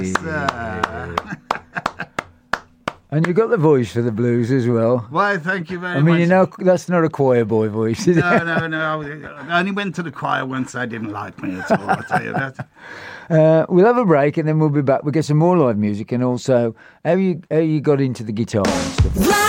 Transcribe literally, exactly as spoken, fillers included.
Uh... And you've got the voice for the blues as well. Why, thank you very much. I mean, much. you know, that's not a choir boy voice, is no, it? No, no, no. I only went to the choir once. I didn't like me at all, I'll tell you that. Uh, we'll have a break and then we'll be back. We'll get some more live music and also how you, how you got into the guitar and stuff.